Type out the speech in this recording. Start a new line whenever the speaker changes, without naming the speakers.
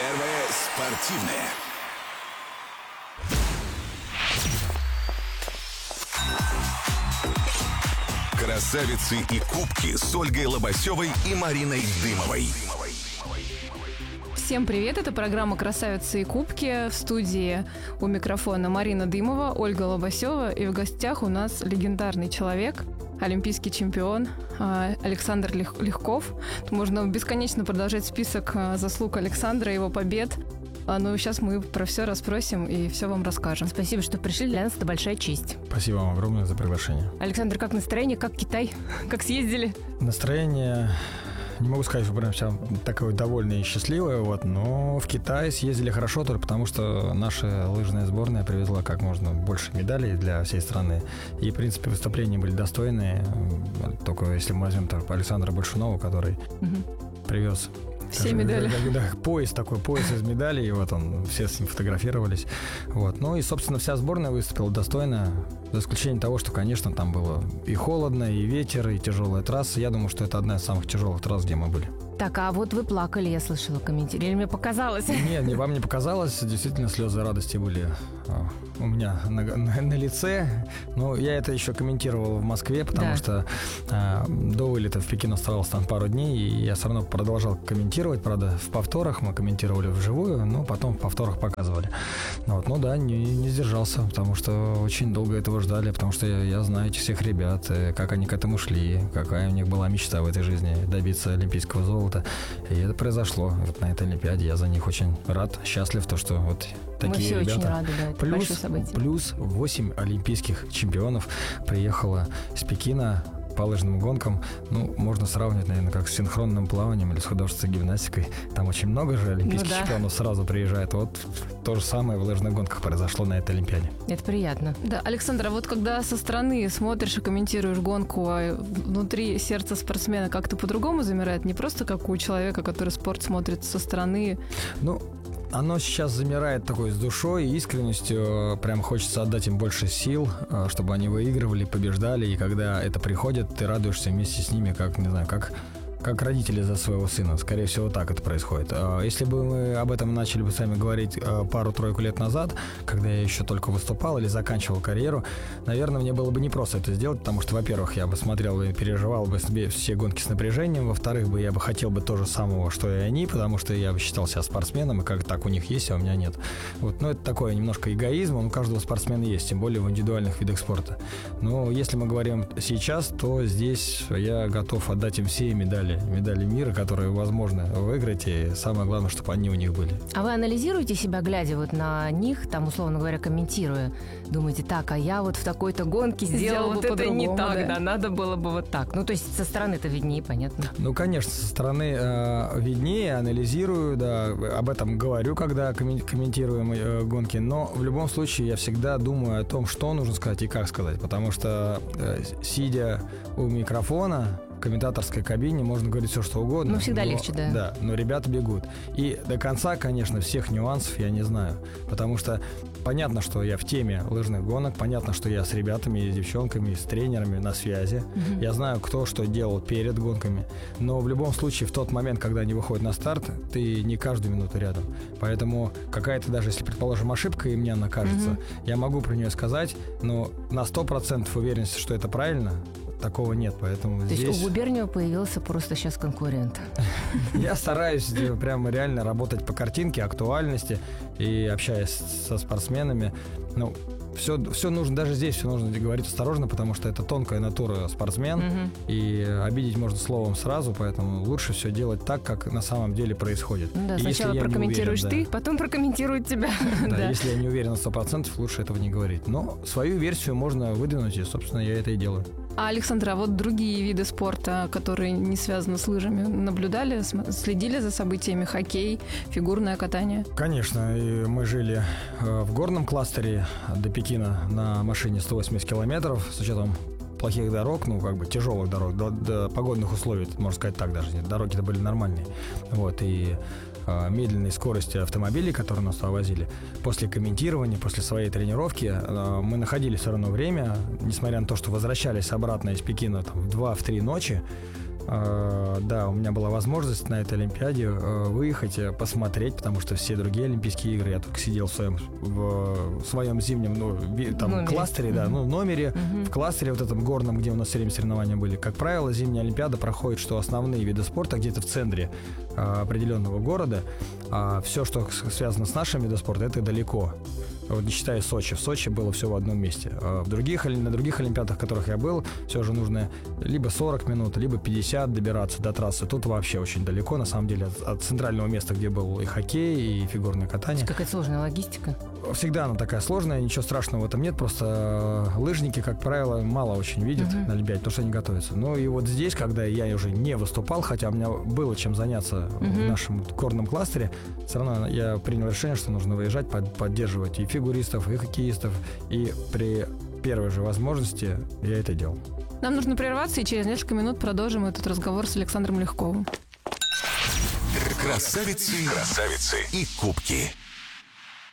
Первое спортивное. Красавицы и кубки с Ольгой Лобасевой и Мариной Дымовой.
Всем привет, это программа «Красавицы и кубки». В студии у микрофона Марина Дымова, Ольга Лобасева. И в гостях у нас легендарный человек, олимпийский чемпион Александр Легков. Можно бесконечно продолжать список заслуг Александра, его побед. Но сейчас мы про все расспросим и все вам расскажем.
Спасибо, что пришли. Для нас это большая честь.
Спасибо вам огромное за приглашение.
Александр, как настроение? Как Китай? Как съездили?
Настроение... Не могу сказать, что прям вся такое довольное и счастливое, но в Китай съездили хорошо только потому, что наша лыжная сборная привезла как можно больше медалей для всей страны. И, в принципе, выступления были достойные. Только если мы возьмем Александра Большунова, который привез...
Все медали.
Пояс из медалей, и вот он, все с ним фотографировались. Вот. Ну и, собственно, вся сборная выступила достойно, за исключением того, что, конечно, там было и холодно, и ветер, и тяжелая трасса. Я думаю, что это одна из самых тяжелых трасс, где мы были.
Так, а вот вы плакали, я слышала, комментировали. Или мне показалось?
Нет, вам не показалось. Действительно, слезы радости были у меня на лице. Но я это еще комментировал в Москве, потому что до вылета в Пекин оставалось там пару дней, и я все равно продолжал комментировать. Правда, в повторах мы комментировали вживую, но потом в повторах показывали. Вот. Ну да, не сдержался, потому что очень долго этого ждали, потому что я знаю этих всех ребят, как они к этому шли, какая у них была мечта в этой жизни добиться олимпийского золота. И это произошло вот на этой Олимпиаде. Я за них очень рад, счастлив, то, что вот такие
мы все
ребята.
Очень рады, да, это большое событие.
Плюс 8 олимпийских чемпионов приехало из Пекина по лыжным гонкам. Ну, можно сравнивать, наверное, как с синхронным плаванием или с художественной гимнастикой. Там очень много же олимпийских чемпионов сразу приезжает. Вот то же самое в лыжных гонках произошло на этой Олимпиаде.
Это приятно.
Да, Александр, а вот когда со стороны смотришь и комментируешь гонку, а внутри сердца спортсмена как-то по-другому замирает? Не просто как у человека, который спорт смотрит со стороны?
Ну, оно сейчас замирает такой с душой и искренностью. Прям хочется отдать им больше сил, чтобы они выигрывали, побеждали. И когда это приходит, ты радуешься вместе с ними, как, не знаю, как родители за своего сына. Скорее всего, так это происходит. Если бы мы об этом начали бы сами говорить пару-тройку лет назад, когда я еще только выступал или заканчивал карьеру, наверное, мне было бы непросто это сделать, потому что, во-первых, я бы смотрел и переживал бы себе все гонки с напряжением, во-вторых, я бы хотел бы то же самого, что и они, потому что я бы считал себя спортсменом, и как так у них есть, а у меня нет. Вот, это такое немножко эгоизм, он у каждого спортсмена есть, тем более в индивидуальных видах спорта. Но если мы говорим сейчас, то здесь я готов отдать им все медали мира, которые возможно выиграть, и самое главное, чтобы они у них были.
А вы анализируете себя, глядя вот на них, там, условно говоря, комментируя? Думаете, так, а я вот в такой-то гонке сделал вот это не так, да, надо было бы вот так. Ну, то есть со стороны-то виднее, понятно.
Ну, конечно, со стороны виднее, анализирую, да, об этом говорю, когда комментируем гонки, но в любом случае я всегда думаю о том, что нужно сказать и как сказать, потому что, сидя у микрофона, в комментаторской кабине можно говорить все, что угодно.
Ну, всегда легче, да.
Да, но ребята бегут. И до конца, конечно, всех нюансов я не знаю. Потому что понятно, что я в теме лыжных гонок, понятно, что я с ребятами, с девчонками, с тренерами на связи. Я знаю, кто что делал перед гонками. Но в любом случае, в тот момент, когда они выходят на старт, ты не каждую минуту рядом. Поэтому какая-то, даже если, предположим, ошибка, и мне она кажется, я могу про нее сказать, но на 100% уверенности, что это правильно, такого нет, поэтому
То
здесь...
есть у Губерниева появился просто сейчас конкурент.
Я стараюсь прямо реально работать по картинке, актуальности и общаясь со спортсменами. Ну, все нужно, даже здесь все нужно говорить осторожно, потому что это тонкая натура спортсмен, и обидеть можно словом сразу, поэтому лучше все делать так, как на самом деле происходит.
Да, сначала прокомментируешь ты, потом прокомментируют тебя.
Да, если я не уверен на 100%, лучше этого не говорить. Но свою версию можно выдвинуть, и, собственно, я это и делаю.
А, Александр, а вот другие виды спорта, которые не связаны с лыжами, наблюдали, следили за событиями? Хоккей, фигурное катание? Конечно,
и мы жили в горном кластере до Пекина на машине 180 километров с учетом плохих дорог, тяжелых дорог, до погодных условий, можно сказать так даже. Дороги-то были нормальные. Вот, и медленной скорости автомобилей, которые нас туда возили. После комментирования, после своей тренировки мы находили все равно время, несмотря на то, что возвращались обратно из Пекина в 2-3 ночи, Да, у меня была возможность на этой Олимпиаде выехать, посмотреть, потому что все другие Олимпийские игры я только сидел в своем зимнем кластере, номере, в кластере вот этом горном, где у нас все время соревнования были. Как правило, зимняя Олимпиада проходит, что основные виды спорта где-то в центре определенного города, а все, что связано с нашим видом спорта, это далеко. Вот не считая Сочи. В Сочи было все в одном месте. На других Олимпиадах, в которых я был, все же нужно либо 40 минут, либо 50 добираться до трассы. Тут вообще очень далеко, на самом деле, от центрального места, где был и хоккей, и фигурное катание.
Какая сложная логистика?
Всегда она такая сложная, ничего страшного в этом нет. Просто лыжники, как правило, мало очень видят на Олимпиаде, потому что они готовятся. Ну и вот здесь, когда я уже не выступал, хотя у меня было чем заняться в нашем горном кластере, все равно я принял решение, что нужно выезжать, поддерживать и фигуристов, и хоккеистов, и при первой же возможности я это делал.
Нам нужно прерваться, и через несколько минут продолжим этот разговор с Александром Легковым.
Красавицы и кубки.